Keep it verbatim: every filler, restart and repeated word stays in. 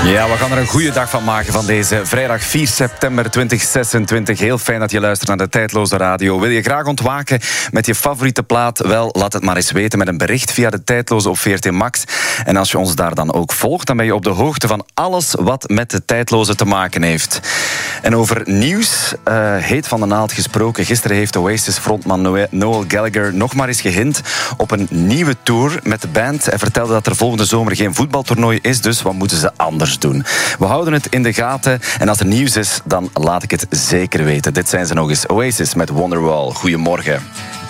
Ja, we gaan er een goede dag van maken van deze vrijdag vier september tweeduizend zesentwintig. Heel fijn dat je luistert naar de Tijdloze Radio. Wil je graag ontwaken met je favoriete plaat? Wel, laat het maar eens weten met een bericht via de Tijdloze op V R T Max. En als je ons daar dan ook volgt, dan ben je op de hoogte van alles wat met de Tijdloze te maken heeft. En over nieuws, uh, heet van de naald gesproken. Gisteren heeft Oasis-frontman Noel Gallagher nog maar eens gehint op een nieuwe tour met de band. Hij vertelde dat er volgende zomer geen voetbaltoernooi is, dus wat moeten ze anders doen? We houden het in de gaten en als er nieuws is, dan laat ik het zeker weten. Dit zijn ze nog eens, Oasis met Wonderwall. Goedemorgen.